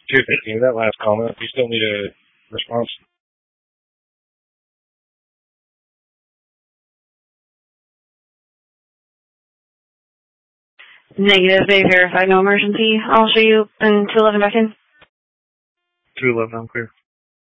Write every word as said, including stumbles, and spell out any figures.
two fifteen, that last comment, we still need a response. Negative, they verified no emergency. I'll show you in two eleven back in. two eleven, I'm clear.